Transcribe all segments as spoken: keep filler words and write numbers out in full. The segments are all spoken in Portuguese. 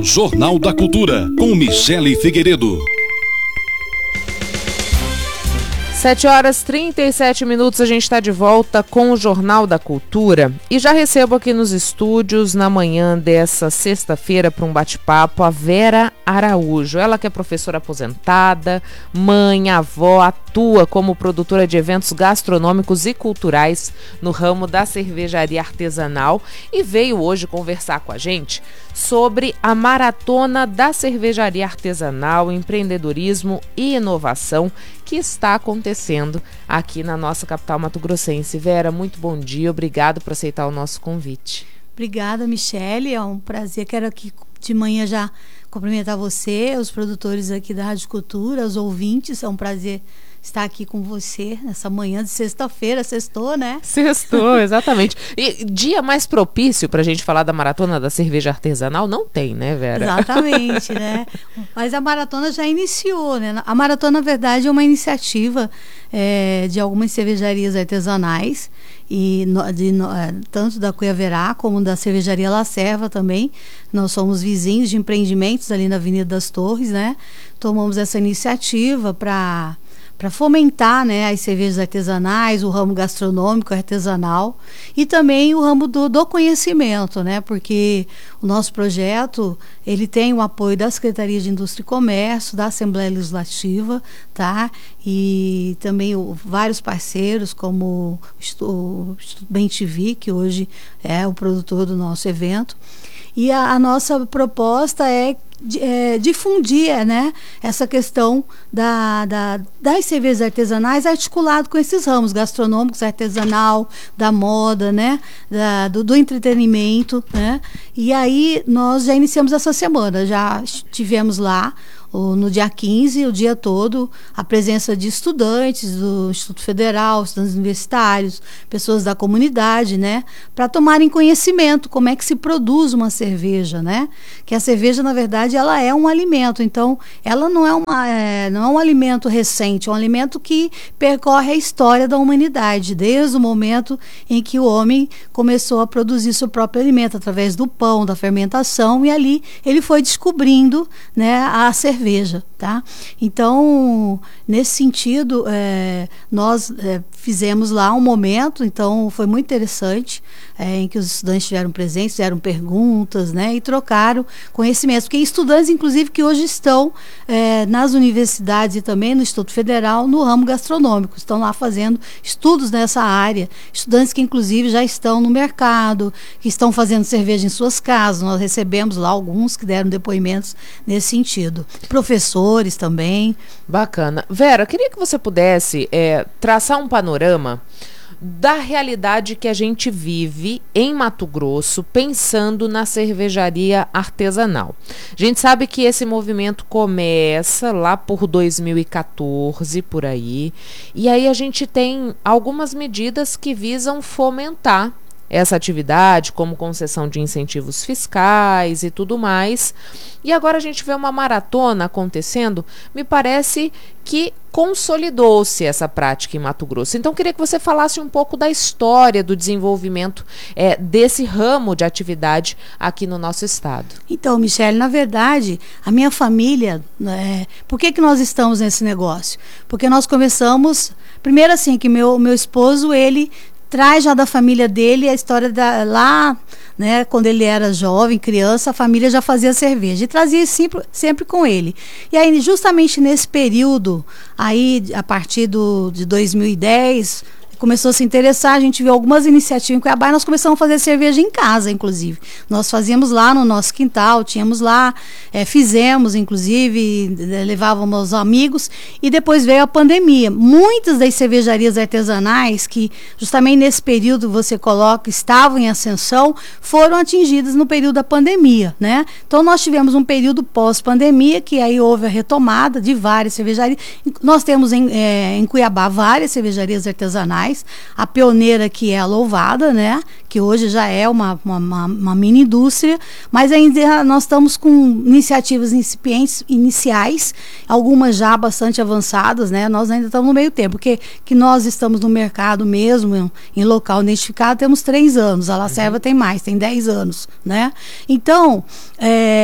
Jornal da Cultura, com Michele Figueiredo. sete horas e trinta e sete minutos, a gente está de volta com o Jornal da Cultura e já recebo aqui nos estúdios, na manhã dessa sexta-feira, para um bate-papo, a Vera Araújo. Ela que é professora aposentada, mãe, avó, atua como produtora de eventos gastronômicos e culturais no ramo da cervejaria artesanal e veio hoje conversar com a gente sobre a Maratona da Cervejaria Artesanal, Empreendedorismo e Inovação que está acontecendo aqui na nossa capital mato-grossense. Vera, muito bom dia, obrigado por aceitar o nosso convite. Obrigada, Michele, é um prazer, quero aqui de manhã já cumprimentar você, os produtores aqui da Rádio Cultura, os ouvintes, é um prazer estar aqui com você nessa manhã de sexta-feira, sextou, né? Sextou, exatamente. E dia mais propício para a gente falar da Maratona da Cerveja Artesanal não tem, né, Vera? Exatamente, né? Mas a Maratona já iniciou, né? A Maratona, na verdade, é uma iniciativa é, de algumas cervejarias artesanais, e no, de, no, tanto da Cuiaverá como da Cervejaria La Serva também. Nós somos vizinhos de empreendimentos ali na Avenida das Torres, né? Tomamos essa iniciativa para para fomentar, né, as cervejas artesanais, o ramo gastronômico artesanal e também o ramo do, do conhecimento, né, porque o nosso projeto, ele tem o apoio da Secretaria de Indústria e Comércio, da Assembleia Legislativa, tá, e também o, vários parceiros como o Instituto Bem T V, que hoje é o produtor do nosso evento. E a, a nossa proposta é, é difundir, né, essa questão da, da, das cervejas artesanais articulado com esses ramos gastronômicos, artesanal, da moda, né, da, do, do entretenimento, né. E aí nós já iniciamos essa semana, já tivemos lá no dia quinze, o dia todo, a presença de estudantes do Instituto Federal, estudantes universitários, pessoas da comunidade, né, para tomarem conhecimento como é que se produz uma cerveja, né, que a cerveja, na verdade, ela é um alimento, então, ela não é, uma, é, não é um alimento recente, é um alimento que percorre a história da humanidade, desde o momento em que o homem começou a produzir seu próprio alimento, através do pão, da fermentação, e ali ele foi descobrindo, né, a cerveja. Veja, tá? Então, nesse sentido, é, nós é, fizemos lá um momento, então foi muito interessante, é, em que os estudantes estiveram presentes, fizeram perguntas, né, e trocaram conhecimentos, porque estudantes, inclusive, que hoje estão é, nas universidades e também no Instituto Federal, no ramo gastronômico, estão lá fazendo estudos nessa área, estudantes que, inclusive, já estão no mercado, que estão fazendo cerveja em suas casas, nós recebemos lá alguns que deram depoimentos nesse sentido. Professores também. Bacana. Vera, queria que você pudesse é, traçar um panorama da realidade que a gente vive em Mato Grosso, pensando na cervejaria artesanal. A gente sabe que esse movimento começa lá por dois mil e quatorze, por aí, e aí a gente tem algumas medidas que visam fomentar essa atividade, como concessão de incentivos fiscais e tudo mais. E agora a gente vê uma maratona acontecendo, me parece que consolidou-se essa prática em Mato Grosso. Então, queria que você falasse um pouco da história do desenvolvimento é, desse ramo de atividade aqui no nosso estado. Então, Michele, na verdade, a minha família, é, por que que nós estamos nesse negócio? Porque nós começamos, primeiro assim, que meu, meu esposo, ele traz já da família dele a história da, lá, né, quando ele era jovem, criança, a família já fazia cerveja e trazia sempre, sempre com ele. E aí, justamente nesse período, aí, a partir do, de dois mil e dez, começou a se interessar, a gente viu algumas iniciativas em Cuiabá e nós começamos a fazer cerveja em casa, inclusive. Nós fazíamos lá no nosso quintal, tínhamos lá, é, fizemos, inclusive, levávamos amigos, e depois veio a pandemia. Muitas das cervejarias artesanais que, justamente nesse período você coloca, estavam em ascensão, foram atingidas no período da pandemia, né? Então, nós tivemos um período pós-pandemia, que aí houve a retomada de várias cervejarias. Nós temos em, é, em Cuiabá várias cervejarias artesanais, a pioneira que é a Louvada, né, que hoje já é uma, uma, uma mini indústria, mas ainda nós estamos com iniciativas incipientes, iniciais, algumas já bastante avançadas, né, nós ainda estamos no meio tempo, porque que nós estamos no mercado mesmo, em, em local identificado, temos três anos, a La Serva tem mais, tem dez anos, né, então, é,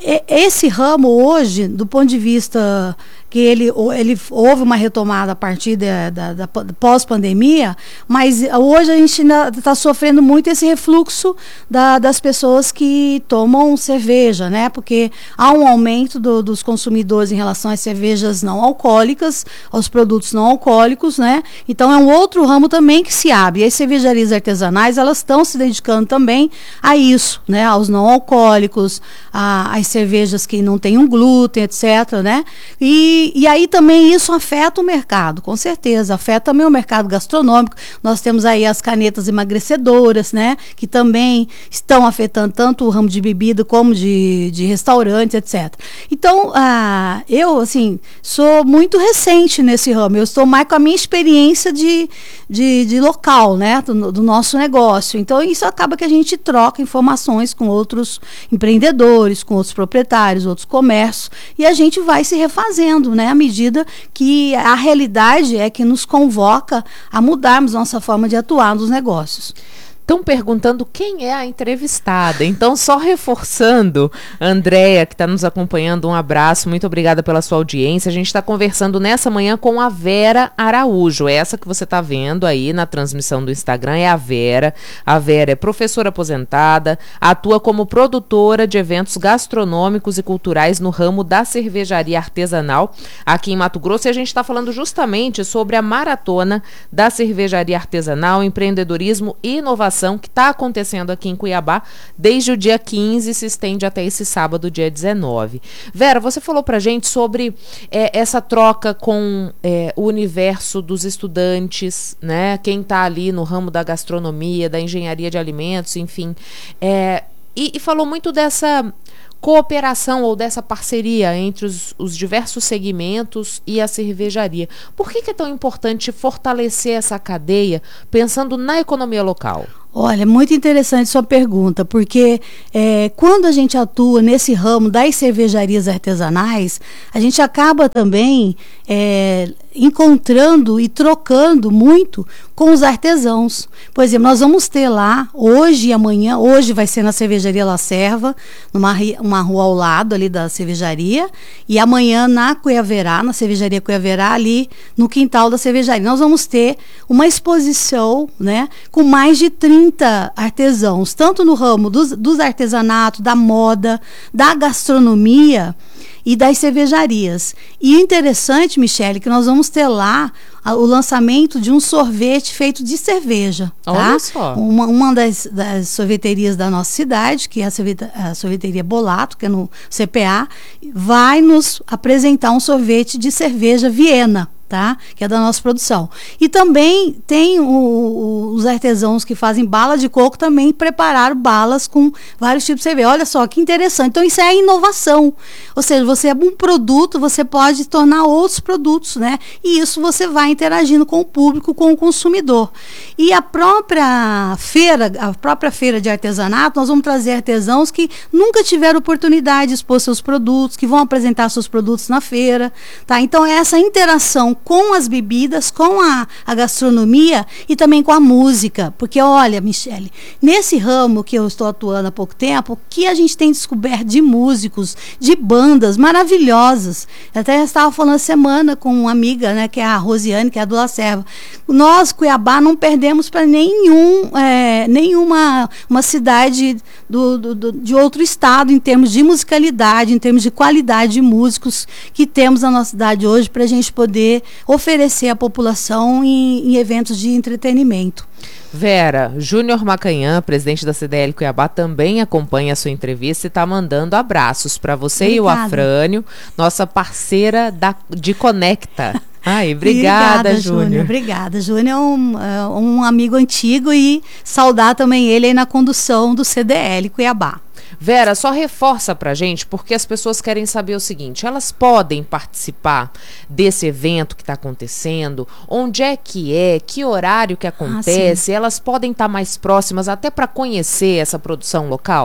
esse ramo hoje, do ponto de vista que ele, ele houve uma retomada a partir da, da, da pós-pandemia, mas hoje a gente ainda está sofrendo muito esse refluxo da, das pessoas que tomam cerveja, né? Porque há um aumento do, dos consumidores em relação às cervejas não alcoólicas, aos produtos não alcoólicos, né? Então é um outro ramo também que se abre. E as cervejarias artesanais, elas estão se dedicando também a isso, né? Aos não alcoólicos, a, às cervejas que não têm um glúten, etcétera, né? E E, e aí também isso afeta o mercado, com certeza, afeta também o mercado gastronômico. Nós temos aí as canetas emagrecedoras, né, que também estão afetando tanto o ramo de bebida como de, de restaurantes, etcétera. Então, ah, eu, assim, sou muito recente nesse ramo, eu estou mais com a minha experiência de, de, de local, né, do, do nosso negócio. Então, isso acaba que a gente troca informações com outros empreendedores, com outros proprietários, outros comércios, e a gente vai se refazendo, né, à medida que a realidade é que nos convoca a mudarmos nossa forma de atuar nos negócios. Estão perguntando quem é a entrevistada. Então, só reforçando, Andréia, que está nos acompanhando, um abraço, muito obrigada pela sua audiência. A gente está conversando nessa manhã com a Vera Araújo. Essa que você está vendo aí na transmissão do Instagram é a Vera. A Vera é professora aposentada, atua como produtora de eventos gastronômicos e culturais no ramo da cervejaria artesanal aqui em Mato Grosso. E a gente está falando justamente sobre a maratona da cervejaria artesanal, empreendedorismo e inovação que está acontecendo aqui em Cuiabá desde o dia quinze e se estende até esse sábado, dia dezenove. Vera, você falou pra gente sobre é, essa troca com é, o universo dos estudantes, né? Quem está ali no ramo da gastronomia, da engenharia de alimentos, enfim. É, e, e falou muito dessa cooperação ou dessa parceria entre os, os diversos segmentos e a cervejaria. Por que que é tão importante fortalecer essa cadeia pensando na economia local? Olha, muito interessante sua pergunta, porque é, quando a gente atua nesse ramo das cervejarias artesanais, a gente acaba também é, encontrando e trocando muito com os artesãos. Por exemplo, nós vamos ter lá, hoje e amanhã, hoje vai ser na cervejaria La Serva, numa uma rua ao lado ali da cervejaria, e amanhã na Cuiaverá, na cervejaria Cuiaverá, ali no quintal da cervejaria. Nós vamos ter uma exposição, né, com mais de trinta artesãos, tanto no ramo dos, dos artesanatos, da moda, da gastronomia e das cervejarias. E interessante, Michele, que nós vamos ter lá a, o lançamento de um sorvete feito de cerveja. Olha tá? só. Uma, uma das, das sorveterias da nossa cidade, que é a, sorvete, a sorveteria Bolato, que é no C P A, vai nos apresentar um sorvete de cerveja Viena. Tá? Que é da nossa produção. E também tem o, o, os artesãos que fazem bala de coco, também prepararam balas com vários tipos de cerveja. Olha só, que interessante. Então, isso é inovação. Ou seja, você é um produto, você pode tornar outros produtos, né? E isso você vai interagindo com o público, com o consumidor. E a própria feira, a própria feira de artesanato, nós vamos trazer artesãos que nunca tiveram oportunidade de expor seus produtos, que vão apresentar seus produtos na feira, tá? Então, essa interação com as bebidas, com a, a gastronomia e também com a música. Porque, olha, Michele, nesse ramo que eu estou atuando há pouco tempo, o que a gente tem descoberto de músicos, de bandas maravilhosas. Eu até estava falando semana com uma amiga, né, que é a Rosiane, que é a do La Serva. Nós, Cuiabá, não perdemos para nenhum, é, nenhuma uma cidade do, do, do, de outro estado em termos de musicalidade, em termos de qualidade de músicos que temos na nossa cidade hoje para a gente poder oferecer à população em, em eventos de entretenimento. Vera, Júnior Macanhã, presidente da C D L Cuiabá, também acompanha a sua entrevista e está mandando abraços para você. Obrigada. E o Afrânio, nossa parceira da, de Conecta. Ai, obrigada, obrigada Júnior. Obrigada, Júnior é um, uh, um amigo antigo e saudar também ele aí na condução do C D L Cuiabá. Vera, só reforça pra gente, porque as pessoas querem saber o seguinte: elas podem participar desse evento que está acontecendo? Onde é que é? Que horário que acontece? Ah, elas podem estar mais próximas até para conhecer essa produção local?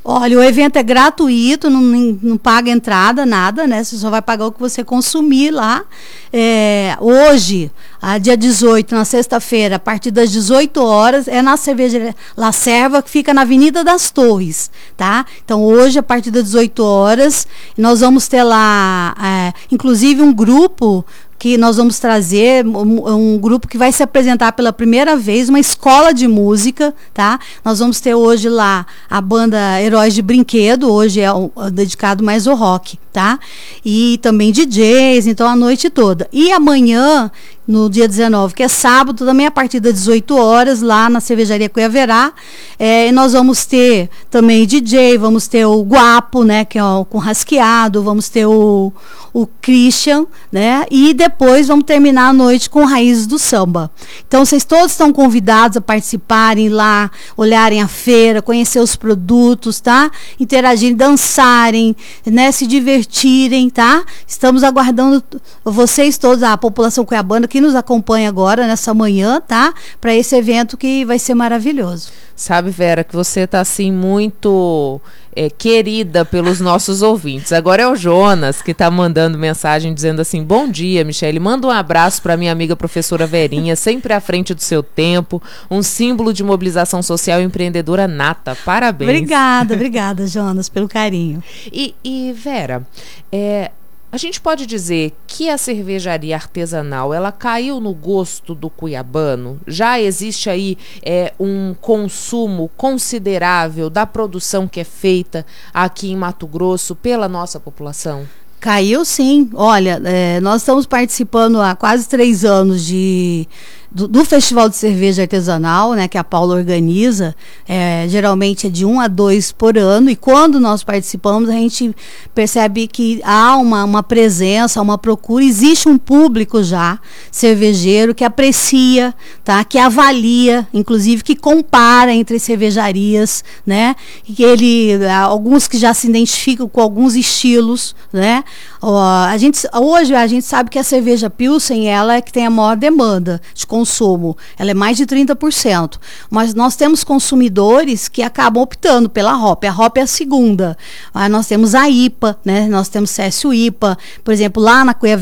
Olha, o evento é gratuito, não, não, não paga entrada, nada, né? Você só vai pagar o que você consumir lá. É, hoje, a dia dezoito, na sexta-feira, a partir das dezoito horas, é na cervejaria La Serva, que fica na Avenida das Torres, tá? Então, hoje, a partir das dezoito horas, nós vamos ter lá, é, inclusive, um grupo que nós vamos trazer, um, um grupo que vai se apresentar pela primeira vez, uma escola de música, tá? Nós vamos ter hoje lá a banda Heróis de Brinquedo, hoje é o, o dedicado mais ao rock, tá? E também D Js, então a noite toda. E amanhã, no dia dezenove, que é sábado, também a partir das dezoito horas, lá na cervejaria Cuiaverá, é, e nós vamos ter também D J, vamos ter o Guapo, né, que é o com rasqueado, vamos ter o, o Christian, né, e depois vamos terminar a noite com Raízes do Samba. Então, vocês todos estão convidados a participarem lá, olharem a feira, conhecer os produtos, tá? Interagirem, dançarem, né, se divertirem, tá? Estamos aguardando vocês todos, a população cuiabana que nos acompanha agora, nessa manhã, tá? Para esse evento que vai ser maravilhoso. Sabe, Vera, que você tá assim muito é, querida pelos nossos ouvintes. Agora é o Jonas que tá mandando mensagem dizendo assim: bom dia, Michele, manda um abraço para minha amiga professora Verinha, sempre à frente do seu tempo, um símbolo de mobilização social e empreendedora nata. Parabéns. Obrigada, obrigada, Jonas, pelo carinho. E, e Vera, é, a gente pode dizer que a cervejaria artesanal, ela caiu no gosto do cuiabano? Já existe aí é, um consumo considerável da produção que é feita aqui em Mato Grosso pela nossa população? Caiu sim. Olha, é, nós estamos participando há quase três anos de... Do, do Festival de Cerveja Artesanal, né, que a Paula organiza, é, geralmente é de um a dois por ano, e quando nós participamos, a gente percebe que há uma, uma presença, uma procura, existe um público já cervejeiro que aprecia, tá, que avalia, inclusive que compara entre cervejarias, né, e que ele, alguns que já se identificam com alguns estilos, né. Ó, a gente, hoje a gente sabe que a cerveja Pilsen, ela é que tem a maior demanda de consumo, ela é mais de trinta por cento, mas nós temos consumidores que acabam optando pela Hop, a Hop é a segunda, ah, nós temos a I P A, né? Nós temos C S U I P A, por exemplo, lá na Cuiabá